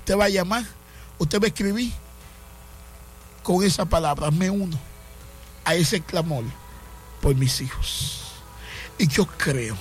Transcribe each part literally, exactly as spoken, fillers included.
Usted va a llamar, usted va a escribir con esa palabra, me uno a ese clamor por mis hijos. Y yo creo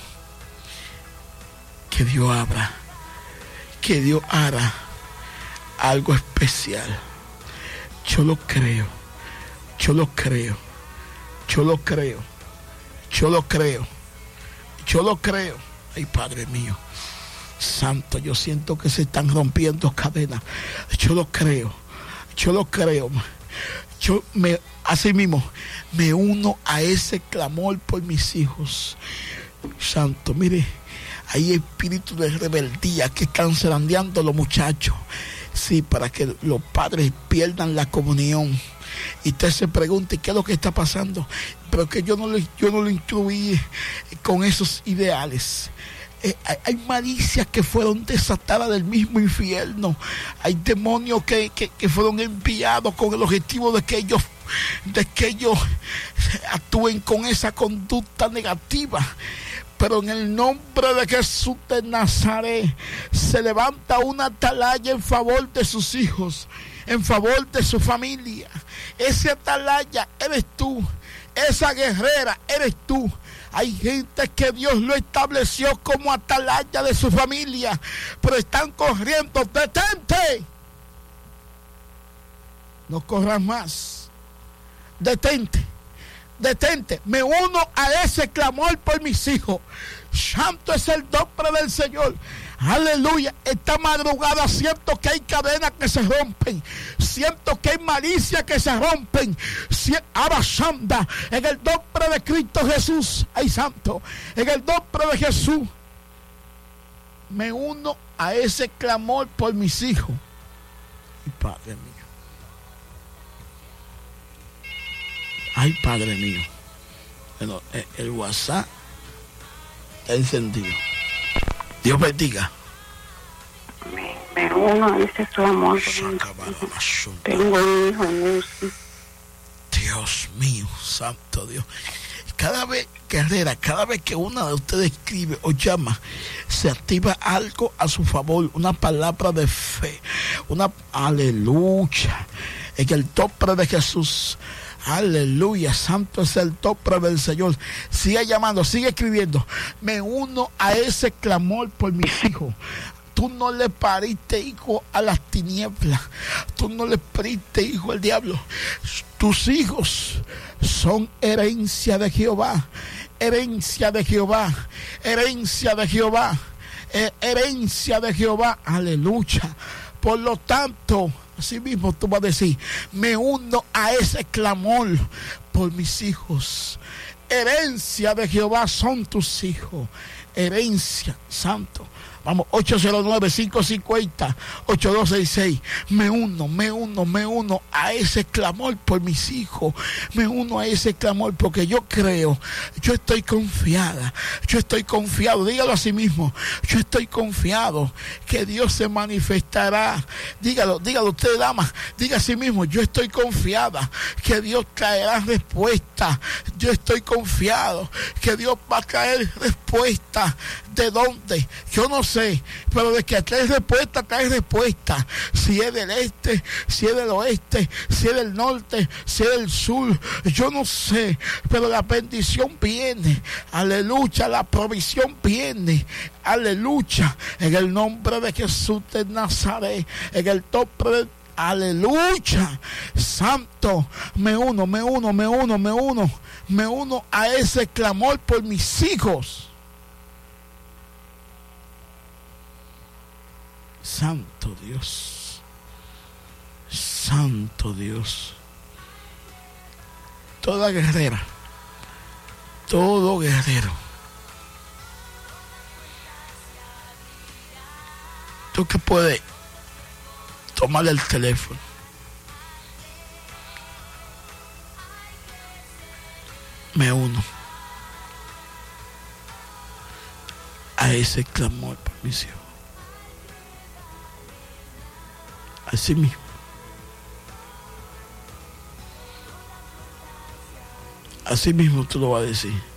que Dios habrá, que Dios hará algo especial. Yo lo creo, yo lo creo, yo lo creo, yo lo creo, yo lo creo. Ay, Padre mío santo, yo siento que se están rompiendo cadenas. Yo lo creo, yo lo creo. Yo me, así mismo, me uno a ese clamor por mis hijos. Santo, mire, hay espíritu de rebeldía que están zarandeando a los muchachos. Sí, para que los padres pierdan la comunión. Y usted se pregunta, ¿qué es lo que está pasando? Pero que yo no le, yo no lo instruí con esos ideales. Eh, hay, hay malicias que fueron desatadas del mismo infierno. Hay demonios que, que, que fueron enviados con el objetivo de que ellos de que ellos actúen con esa conducta negativa. Pero en el nombre de Jesús de Nazaret se levanta una atalaya en favor de sus hijos, en favor de su familia. Esa atalaya eres tú, esa guerrera eres tú. Hay gente que Dios lo estableció como atalaya de su familia, pero están corriendo. ¡Detente! No corras más. Detente. Detente. Me uno a ese clamor por mis hijos. Santo es el nombre del Señor. Aleluya. Esta madrugada siento que hay cadenas que se rompen. Siento que hay malicia que se rompen. Abasanda. En el nombre de Cristo Jesús. Ay, santo. En el nombre de Jesús. Me uno a ese clamor por mis hijos. Ay, Padre mío. Ay, Padre mío. Bueno, el WhatsApp está encendido. Dios bendiga. Me, me uno a ese clamor. Tengo un hijo en U C I. Dios mío, santo Dios. Cada vez, Guerrera, cada vez que una de ustedes escribe o llama, se activa algo a su favor, una palabra de fe, una aleluya. En el nombre de Jesús. Aleluya, santo es el nombre del Señor. Sigue llamando, sigue escribiendo. Me uno a ese clamor por mis hijos. Tú no le pariste, hijo, a las tinieblas. Tú no le pariste, hijo, al diablo. Tus hijos son herencia de Jehová. Herencia de Jehová. Herencia de Jehová. Herencia de Jehová. Aleluya. Por lo tanto, así mismo tú vas a decir, me uno a ese clamor por mis hijos. Herencia de Jehová son tus hijos. Herencia, santo. Vamos, ocho cero nueve, cinco cinco cero, ocho dos seis seis. Me uno, me uno, me uno a ese clamor por mis hijos. Me uno a ese clamor porque yo creo, yo estoy confiada, yo estoy confiado, dígalo a sí mismo, yo estoy confiado que Dios se manifestará. Dígalo, dígalo usted, dama, diga a sí mismo, yo estoy confiada que Dios traerá respuesta. Yo estoy confiado que Dios va a traer respuesta. ¿De dónde? Yo no sé, pero de que trae respuesta, trae respuesta. Si es del este, si es del oeste, si es del norte, si es del sur, yo no sé, pero la bendición viene. Aleluya, la provisión viene. Aleluya, en el nombre de Jesús de Nazaret, en el nombre de aleluya, santo, me uno, me uno, me uno, me uno, me uno a ese clamor por mis hijos. Santo Dios, santo Dios. Toda guerrera, todo guerrero, tú que puedes tomar el teléfono, me uno a ese clamor por mis hijos. Así mismo. Así mismo tú lo vas a decir.